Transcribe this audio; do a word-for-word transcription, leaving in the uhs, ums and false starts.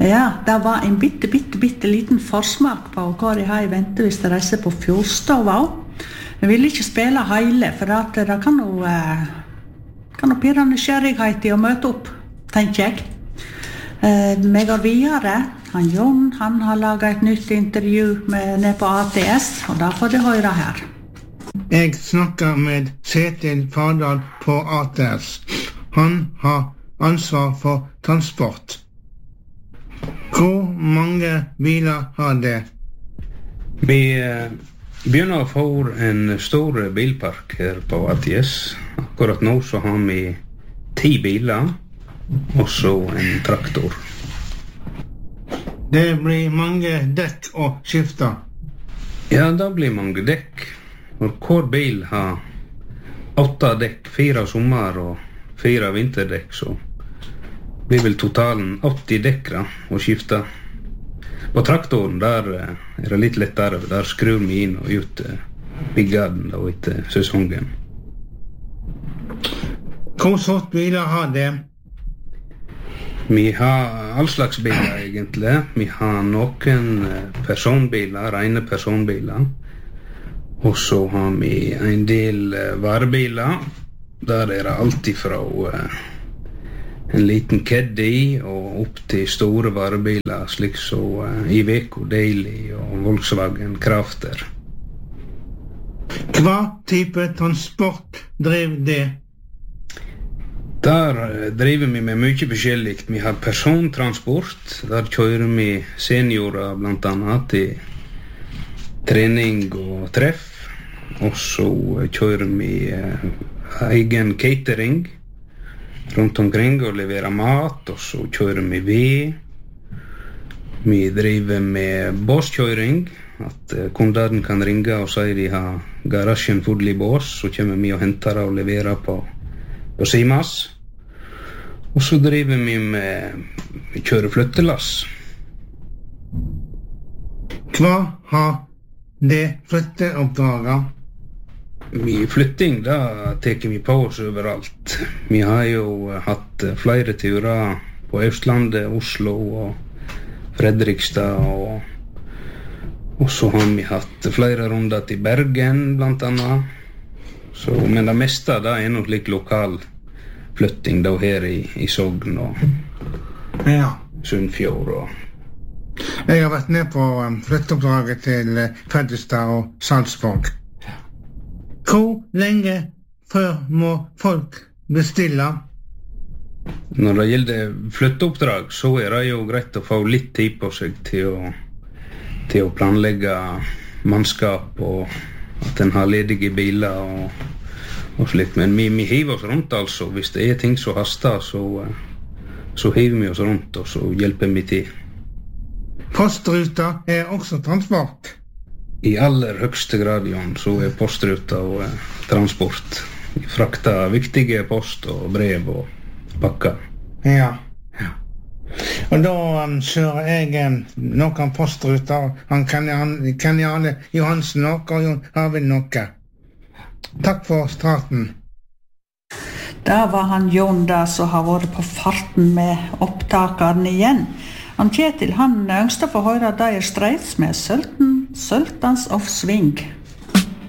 Ja, det var en bitte, bitte, bitte liten forsmak på hva de har i vente hvis de reiser på Fjordstova. Jeg vil ikke spille hele, for at det kan jo, eh, kan jo pirre nysgjerrighet i å møte opp, tenker jeg. Eh, vi går videre. Han Jon, han har laget et nytt intervju med, ned på A T S, og da får du høre her. Jeg snakker med Kjetil Fardal på A T S. Han har ansvar for transport. Hvor mange biler har det? Vi eh, begynner å få en stor bilpark her på A T S. Akkurat nå så har vi ti biler, og så en traktor. Det blir mange dekk å skifte. Ja, det blir mange dekk. Og hver bil har åtte dekk, fire sommer og fire vinterdekk, så vi vil totalen åtti dekkere å skifte. På traktoren der er det litt lettere, der skrur vi inn og ut byggaden da etter sesongen. Hvor sort biler har det? Vi har all slags biler egentlig. Vi har noen personbiler, rene personbiler. Og så har vi en del varebiler. Der er det alltid fra en liten Caddy og opp til store varebiler, slik så uh, Iveco Daily og Volkswagen Crafter. Hva type transport driver det? Der uh, driver vi med mye forskjellig. Vi har persontransport. Der kjører vi seniorer blant annet til trening og treff. Og så uh, kjører vi uh, egen catering rundt omkring og leverer mat, og så kjører vi ved. Vi driver med båskjøring, at kundene kan ringe og si de har garasjen full i bås, så kommer vi og henter og leverer på, på Simas. Og så driver vi med, vi kjører flyttelass. Hva har det flytteoppdraget? Vi flytting, da teker vi på oss overalt. Vi har jo hatt flere turer på Østlandet, Oslo og Fredrikstad, og, og så har vi hatt flere runder til Bergen, blant annet. Så, men det meste da er nok litt lokal flytting da her i, i Sogn og ja. Sunnfjord. Og jeg har vært ned på flytteoppdraget til Fredrikstad og Salzburg. Hvor lenge før må folk bestille? Når det gjelder flytteoppdrag, så er det jo greit å få litt tid på seg til å, til å planlegge mannskap, og at en har ledige biler og, og slikt. Men vi, vi hiver oss rundt altså. Hvis det er ting som haster, så, så hiver vi oss rundt, og så hjelper vi til. Postruta er også transport? I aller høgste grad, Jan, så er postruta og eh, transport. Vi frakter viktige post og brev og pakker. Ja. ja. Og da um, kjører jeg um, noen postruter, han Kenjane Johansen noe, og Jon Arvid noe. Takk for starten. Da var han Jon da, som har vært på farten med opptakeren igjen. Han Kjetil, han ønsker å få høre det er streits med Sultan, Sultans of Swing.